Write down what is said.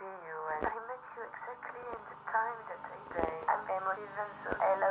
see you, and I met you exactly in the time that I am emotive, and so I love